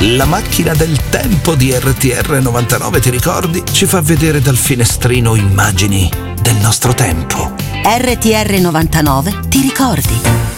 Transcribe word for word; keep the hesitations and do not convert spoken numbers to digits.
La macchina del tempo di R T R novantanove, ti ricordi? Ci fa vedere dal finestrino immagini del nostro tempo. R T R novantanove, ti ricordi?